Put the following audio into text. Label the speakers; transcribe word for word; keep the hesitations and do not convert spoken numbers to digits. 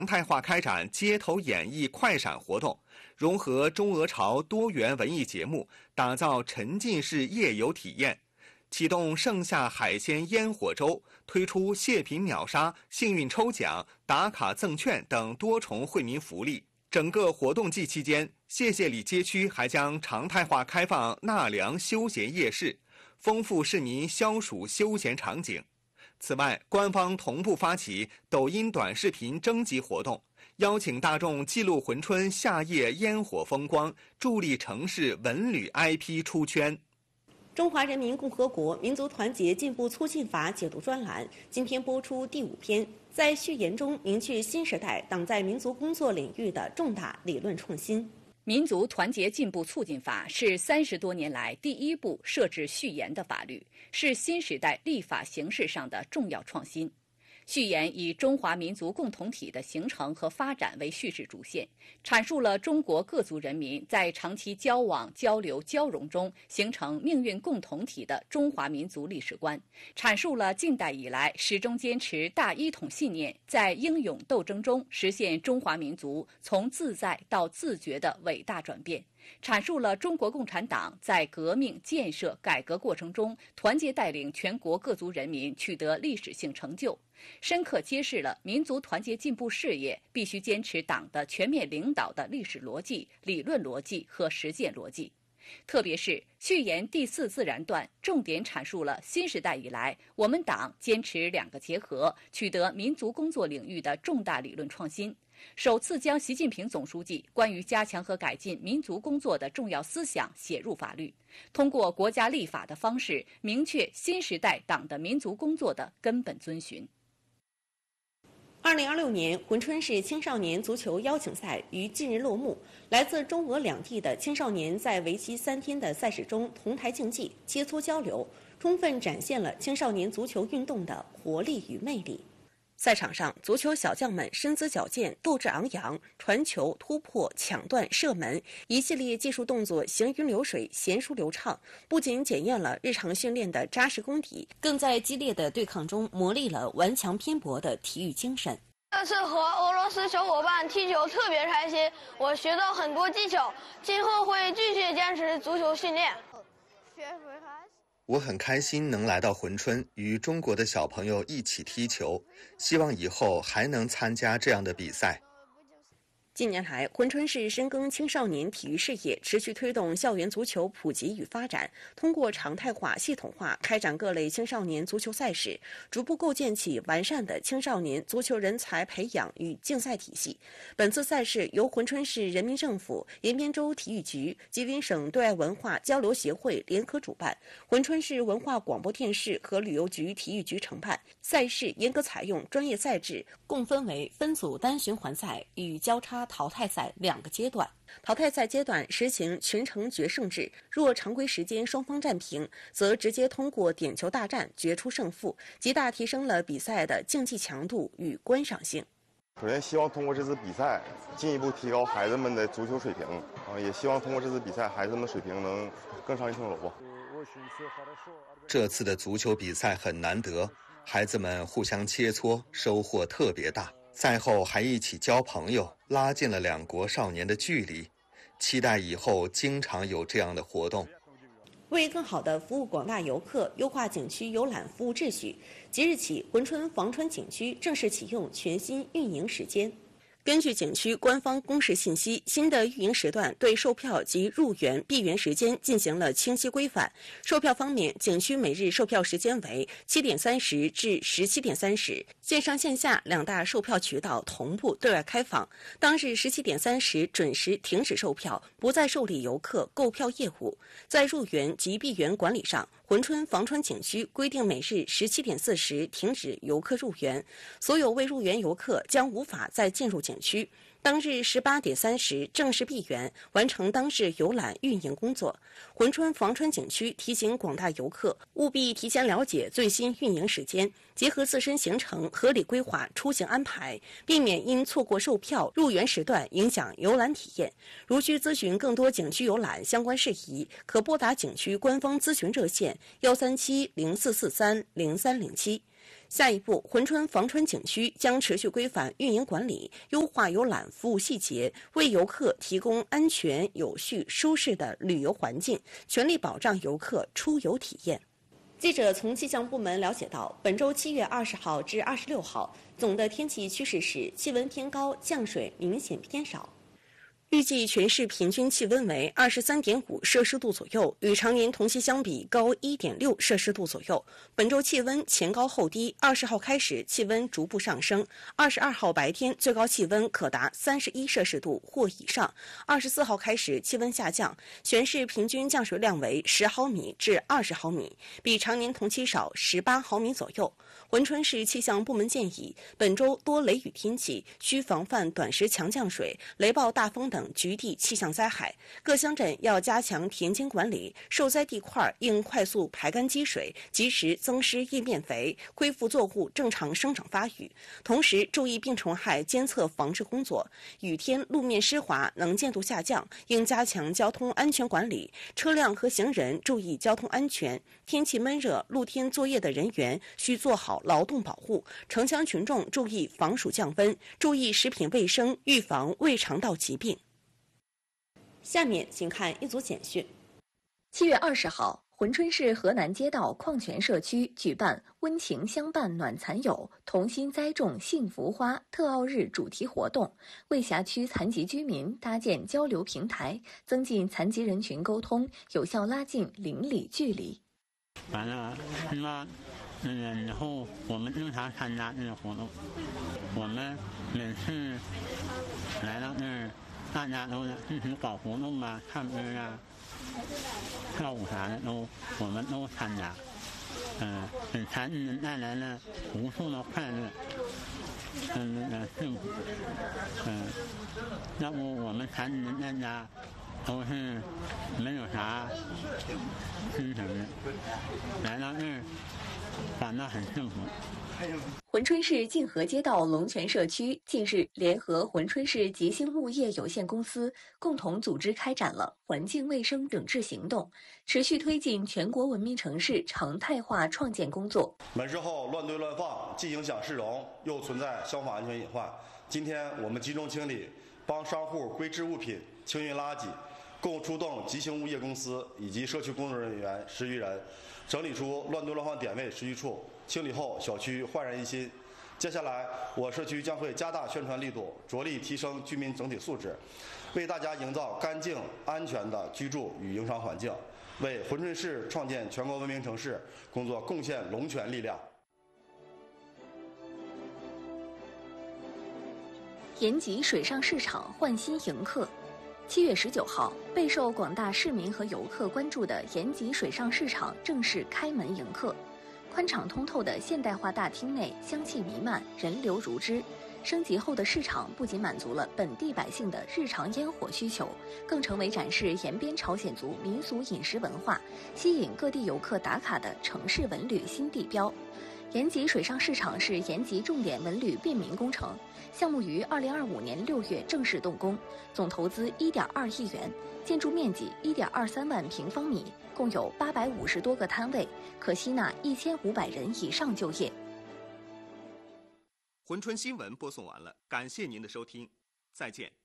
Speaker 1: 常态化开展街头演艺快闪活动，融合中俄朝多元文艺节目，打造沉浸式夜游体验。启动盛夏海鲜烟火周，推出蟹品秒杀、幸运抽奖、打卡赠券等多重惠民福利。整个活动季期间，谢谢里街区还将常态化开放纳凉休闲夜市，丰富市民消暑休闲场景。此外，官方同步发起抖音短视频征集活动，邀请大众记录珲春夏夜烟火风光，助力城市文旅 I P 出圈。
Speaker 2: 中华人民共和国民族团结进步促进法解读专栏今天播出第五篇，在序言中明确新时代党在民族工作领域的重大理论创新。
Speaker 3: 民族团结进步促进法是三十多年来第一部设置序言的法律，是新时代立法形势上的重要创新。序言以中华民族共同体的形成和发展为叙事主线，阐述了中国各族人民在长期交往、交流、交融中形成命运共同体的中华民族历史观，阐述了近代以来始终坚持大一统信念，在英勇斗争中实现中华民族从自在到自觉的伟大转变，阐述了中国共产党在革命、建设、改革过程中团结带领全国各族人民取得历史性成就，深刻揭示了民族团结进步事业必须坚持党的全面领导的历史逻辑、理论逻辑和实践逻辑。特别是序言第四自然段重点阐述了新时代以来我们党坚持两个结合，取得民族工作领域的重大理论创新，首次将习近平总书记关于加强和改进民族工作的重要思想写入法律，通过国家立法的方式明确新时代党的民族工作的根本遵循。
Speaker 2: 二零二六年珲春市青少年足球邀请赛于近日落幕，来自中俄两地的青少年在为期三天的赛事中同台竞技、切磋交流，充分展现了青少年足球运动的活力与魅力。赛场上，足球小将们身姿矫健、斗志昂扬，传球、突破、抢断、射门，一系列技术动作行云流水、娴熟流畅，不仅检验了日常训练的扎实功底，更在激烈的对抗中磨砺了顽强拼搏的体育精神。
Speaker 4: 这次和俄罗斯小伙伴踢球特别开心，我学到很多技巧，今后会继续坚持足球训练。
Speaker 1: 我很开心能来到珲春，与中国的小朋友一起踢球，希望以后还能参加这样的比赛。
Speaker 2: 近年来，珲春市深耕青少年体育事业，持续推动校园足球普及与发展，通过常态化、系统化开展各类青少年足球赛事，逐步构建起完善的青少年足球人才培养与竞赛体系。本次赛事由珲春市人民政府、延边州体育局、吉林省对外文化交流协会联合主办，珲春市文化广播电视和旅游局体育局承办。赛事严格采用专业赛制，共分为分组单循环赛与交叉淘汰赛两个阶段。淘汰赛阶段实行全程决胜制，若常规时间双方战平，则直接通过点球大战决出胜负，极大提升了比赛的竞技强度与观赏性。
Speaker 5: 首先希望通过这次比赛进一步提高孩子们的足球水平啊，也希望通过这次比赛孩子们水平能更上一层楼。
Speaker 1: 这次的足球比赛很难得，孩子们互相切磋，收获特别大。赛后还一起交朋友，拉近了两国少年的距离。期待以后经常有这样的活动。
Speaker 2: 为更好地服务广大游客，优化景区游览服务秩序，即日起，珲春防川景区正式启用全新运营时间。根据景区官方公示信息，新的运营时段对售票及入园、闭园时间进行了清晰规范。售票方面，景区每日售票时间为七点三十至十七点三十，线上线下两大售票渠道同步对外开放。当日十七点三十准时停止售票，不再受理游客购票业务。在入园及闭园管理上，珲春防川景区规定每日十七点四十停止游客入园，所有未入园游客将无法再进入景区。当日十八点三十正式闭园，完成当日游览运营工作。珲春防川景区提醒广大游客，务必提前了解最新运营时间，结合自身行程合理规划出行安排，避免因错过售票、入园时段影响游览体验。如需咨询更多景区游览相关事宜，可拨打景区官方咨询热线幺三七零四四三零三零七。 下一步，珲春防春景区将持续规范运营管理，优化游览服务细节，为游客提供安全、有序、舒适的旅游环境，全力保障游客出游体验。记者从气象部门了解到，本周七月二十号至二十六号，总的天气趋势是气温偏高，降水明显偏少。预计全市平均气温为二十三点五摄氏度左右，与常年同期相比高一点六摄氏度左右。本周气温前高后低，二十号开始气温逐步上升，二十二号白天最高气温可达三十一摄氏度或以上，二十四号开始气温下降，全市平均降水量为十毫米至二十毫米，比常年同期少十八毫米左右。珲春市气象部门建议，本周多雷雨天气，需防范短时强降水、雷暴大风等局地气象灾害。各乡镇要加强田间管理，受灾地块应快速排干积水，及时增施叶面肥，恢复作物正常生长发育。同时，注意病虫害监测防治工作。雨天路面湿滑，能见度下降，应加强交通安全管理，车辆和行人注意交通安全。天气闷热，露天作业的人员需做好劳动保护，城乡群众注意防暑降温，注意食品卫生，预防胃肠道疾病。下面请看一组简讯。
Speaker 3: 七月二十号，珲春市河南街道矿泉社区举办“温情相伴暖残友，同心栽种幸福花”特奥日主题活动，为辖区残疾居民搭建交流平台，增进残疾人群沟通，有效拉近邻里距离。
Speaker 6: 完了，那嗯，以后我们经常参加这个活动，我们每次来到那儿，大家都一起搞活动啊，唱歌啊、跳舞啥的都我们都参加，嗯、呃，给残疾人带来了无数的快乐，嗯，那个幸福，嗯、呃，要不我们残疾人在家都是没有啥精神的，来到这儿感到很幸福。
Speaker 3: 珲春市泾河街道龙泉社区近日联合珲春市吉星物业有限公司共同组织开展了环境卫生整治行动，持续推进全国文明城市常态化创建工作。
Speaker 7: 门市后乱堆乱放，既影响市容，又存在消防安全隐患。今天我们集中清理，帮商户归置物品、清运垃圾，共出动吉星物业公司以及社区工作人员十余人，整理出乱堆乱放点位十余处。清理后，小区焕然一新。接下来，我社区将会加大宣传力度，着力提升居民整体素质，为大家营造干净、安全的居住与营商环境，为珲春市创建全国文明城市工作贡献龙泉力量。
Speaker 3: 延吉水上市场焕新迎客。七月十九号，备受广大市民和游客关注的延吉水上市场正式开门迎客。宽敞通透的现代化大厅内香气弥漫，人流如织。升级后的市场不仅满足了本地百姓的日常烟火需求，更成为展示延边朝鲜族民俗饮食文化、吸引各地游客打卡的城市文旅新地标。延吉水上市场是延吉重点文旅便民工程，项目于二零二五年六月正式动工，总投资一点二亿元，建筑面积一点二三万平方米，共有八百五十多个摊位，可吸纳一千五百人以上就业。
Speaker 1: 珲春新闻播送完了，感谢您的收听，再见。